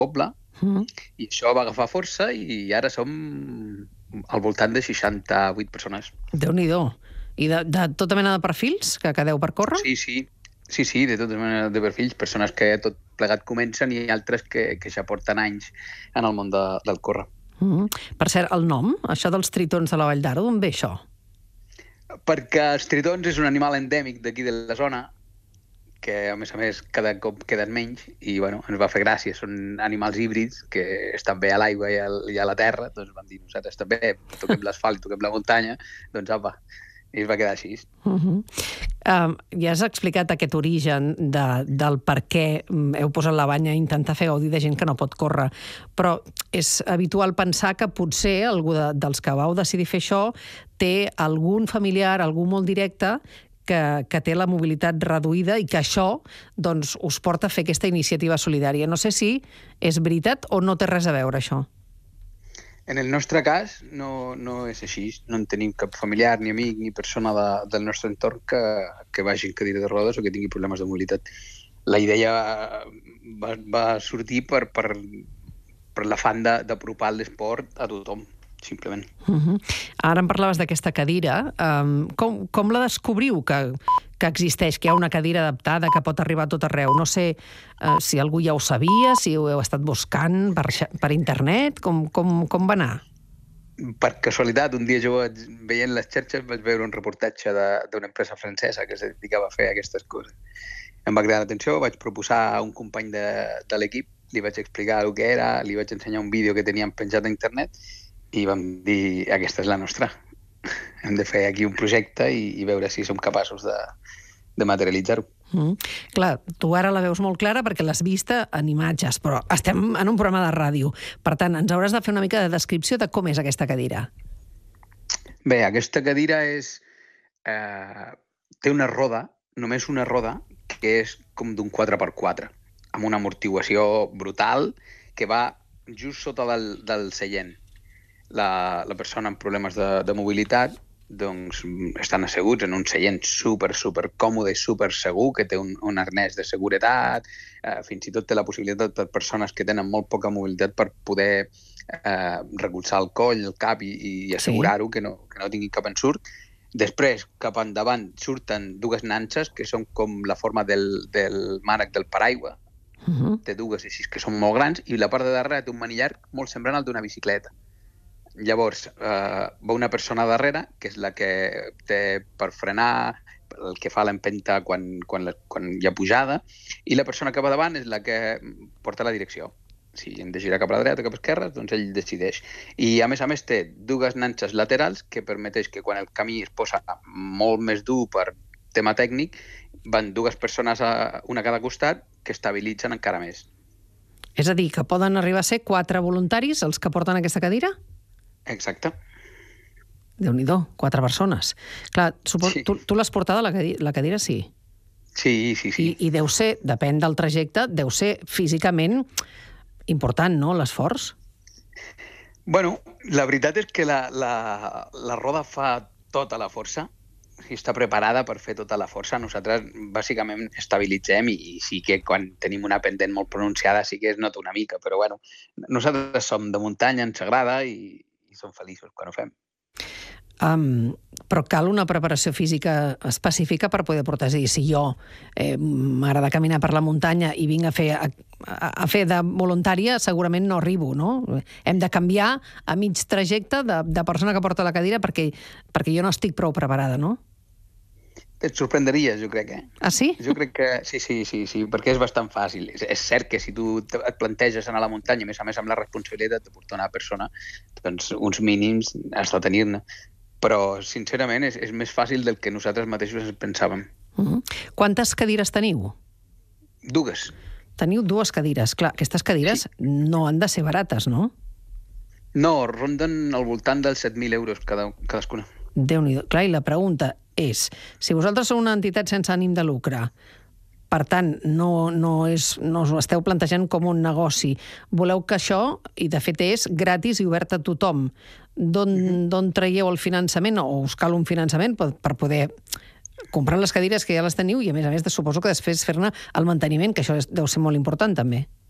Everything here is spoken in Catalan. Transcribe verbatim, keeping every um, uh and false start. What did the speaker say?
doble, Mm. i això va agafar força i ara som al voltant de seixanta-vuit persones. Déu-n'hi-do. I de, de tota mena de perfils que quedeu per córrer? Sí, sí, sí, sí, de totes maneres de perfils, persones que tot plegat comencen i altres que, que ja porten anys en el món de, del córrer. Mm. Per cert, el nom, això dels tritons de la Vall d'Aro, d'on ve això? Perquè els tritons és un animal endèmic d'aquí de la zona, que a més a més cada cop queden menys i bueno, ens va fer gràcia, són animals híbrids que estan bé a l'aigua i, al, i a la terra, doncs vam dir nosaltres també, toquem l'asfalt i toquem la muntanya, doncs apa, i es va quedar així. Uh -huh. uh, ja has explicat aquest origen de, del per què heu posat la banya a intentar fer gaudir de gent que no pot córrer, però és habitual pensar que potser algú de, dels que vau decidir fer això té algun familiar, algú molt directe, que, que té la mobilitat reduïda i que això doncs, us porta a fer aquesta iniciativa solidària. No sé si és veritat o no té res a veure això. En el nostre cas no, no és així. No en tenim cap familiar, ni amic, ni persona de, del nostre entorn que, que vagi en cadira de rodes o que tingui problemes de mobilitat. La idea va, va sortir per, per, per l'afany d'apropar l'esport a tothom, simplement. Uh-huh. Ara em parlaves d'aquesta cadira. Um, com, com la descobriu que, que existeix, que hi ha una cadira adaptada que pot arribar a tot arreu? No sé uh, si algú ja ho sabia, si ho heu estat buscant per, per internet, com, com, com va anar? Per casualitat, un dia jo vaig, veient les xarxes vaig veure un reportatge d'una empresa francesa que es dedicava a fer aquestes coses. Em va cridar l'atenció, vaig proposar a un company de, de l'equip, li vaig explicar el que era, li vaig ensenyar un vídeo que teníem penjat a internet i vam dir, aquesta és la nostra. Hem de fer aquí un projecte i, i veure si som capaços de, de materialitzar-ho. Mm. Clar, tu ara la veus molt clara perquè l'has vista en imatges, però estem en un programa de ràdio. Per tant, ens hauràs de fer una mica de descripció de com és aquesta cadira. Bé, aquesta cadira és... Eh, té una roda, només una roda, que és com d'un quatre per quatre, amb una amortiguació brutal que va just sota del, del seient. La, la persona amb problemes de, de mobilitat doncs estan asseguts en un seient super, super còmode i super segur, que té un, un arnès de seguretat, eh, fins i tot té la possibilitat per persones que tenen molt poca mobilitat per poder eh, recolzar el coll, el cap i, i assegurar-ho, sí, que, no, que no tingui cap ensurt. Després, cap endavant, surten dues nanses, que són com la forma del, del mànec del paraigua, uh-huh. Té dues així que són molt grans, i la part de darrere té un manillar molt semblant al d'una bicicleta. Llavors, eh, va una persona darrere, que és la que té per frenar, el que fa l'empenta quan, quan, quan hi ha pujada, i la persona que va davant és la que porta la direcció. Si hem de girar cap a la dreta o cap a l'esquerra, doncs ell decideix. I, a més a més, té dues nanses laterals que permeteix que quan el camí es posa molt més dur per tema tècnic, van dues persones, a, una a cada costat, que estabilitzen encara més. És a dir, que poden arribar a ser quatre voluntaris els que porten aquesta cadira? Exacte. Déu-n'hi-do, quatre persones. Clar, supos... sí. tu, tu l'has portada, la cadira, la cadira sí? Sí, sí, sí. I, I deu ser, depèn del trajecte, deu ser físicament important, no?, l'esforç? Bueno, la veritat és que la, la, la roda fa tota la força i està preparada per fer tota la força. Nosaltres, bàsicament, estabilitzem i, i sí que quan tenim una pendent molt pronunciada sí que es nota una mica, però bueno, nosaltres som de muntanya, ens agrada i, i som feliços quan ho fem. Um, però cal una preparació física específica per poder portar. És a dir, si jo eh, m'agrada caminar per la muntanya i vinc a fer, a, a fer de voluntària, segurament no arribo, no? Hem de canviar a mig trajecte de, de persona que porta la cadira perquè, perquè jo no estic prou preparada, no? Et sorprendries, jo crec, eh? Ah, sí? Jo crec que sí, sí, sí, sí, perquè és bastant fàcil. És, és cert que si tu et planteges anar a la muntanya, a més a més amb la responsabilitat de portar una persona, doncs uns mínims has de tenir-ne. Però, sincerament, és, és més fàcil del que nosaltres mateixos pensàvem. Uh-huh. Quantes cadires teniu? Dues. Teniu dues cadires. Clar, aquestes cadires sí. no han de ser barates, no? No, ronden al voltant dels set mil euros cada, cadascuna. Déu-n'hi-do. Clar, i la pregunta és, si vosaltres sou una entitat sense ànim de lucre, per tant, no, no, és, no us ho esteu plantejant com un negoci, voleu que això, i de fet és, gratis i obert a tothom, d'on mm-hmm. traieu el finançament, o us cal un finançament per, per poder comprar les cadires que ja les teniu i, a més a més, suposo que després fer-ne el manteniment, que això és, deu ser molt important, també.